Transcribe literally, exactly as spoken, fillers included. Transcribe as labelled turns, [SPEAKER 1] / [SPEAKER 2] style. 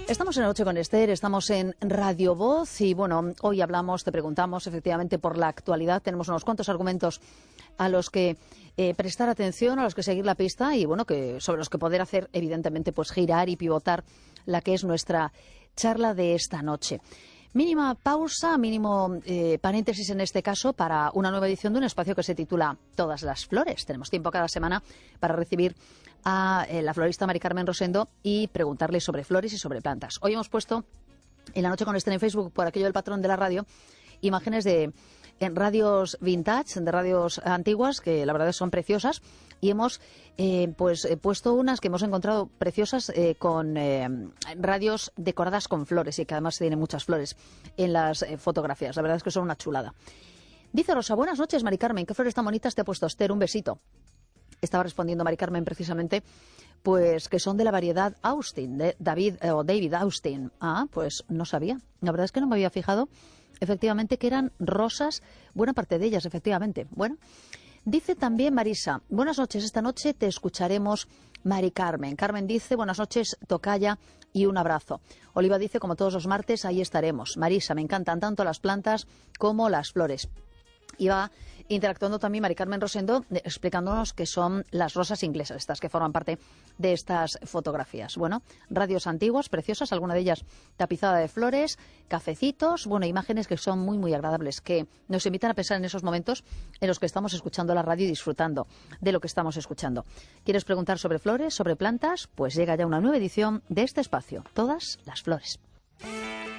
[SPEAKER 1] Estamos en Noche con Esther, estamos en Radio Voz y bueno, hoy hablamos, te preguntamos efectivamente por la actualidad. Tenemos unos cuantos argumentos a los que eh, prestar atención, a los que seguir la pista y bueno, que sobre los que poder hacer evidentemente pues girar y pivotar la que es nuestra charla de esta noche. Mínima pausa, mínimo eh, paréntesis en este caso para una nueva edición de un espacio que se titula Todas las Flores. Tenemos tiempo cada semana para recibir a eh, la florista Mari Carmen Rosendo y preguntarle sobre flores y sobre plantas. Hoy hemos puesto en la noche con Esther en Facebook, por aquello del patrón de la radio, imágenes de en radios vintage, de radios antiguas, que la verdad son preciosas, y hemos eh, pues eh, puesto unas que hemos encontrado preciosas eh, con eh, radios decoradas con flores y que además tienen muchas flores en las eh, fotografías. La verdad es que son una chulada. Dice Rosa, buenas noches, Mari Carmen, qué flores tan bonitas te ha puesto Esther, un besito. Estaba respondiendo Mari Carmen precisamente, pues que son de la variedad Austin, de David eh, o David Austin. Ah, pues no sabía. La verdad es que no me había fijado efectivamente que eran rosas, buena parte de ellas, efectivamente. Bueno, dice también Marisa, buenas noches, esta noche te escucharemos, Mari Carmen. Carmen dice, buenas noches, tocaya y un abrazo. Oliva dice, como todos los martes, ahí estaremos. Marisa, me encantan tanto las plantas como las flores. Y va interactuando también Mari Carmen Rosendo explicándonos que son las rosas inglesas, estas que forman parte de estas fotografías. Bueno, radios antiguas, preciosas, alguna de ellas tapizada de flores, cafecitos, bueno, imágenes que son muy, muy agradables, que nos invitan a pensar en esos momentos en los que estamos escuchando la radio y disfrutando de lo que estamos escuchando. ¿Quieres preguntar sobre flores, sobre plantas? Pues llega ya una nueva edición de este espacio, Todas las Flores.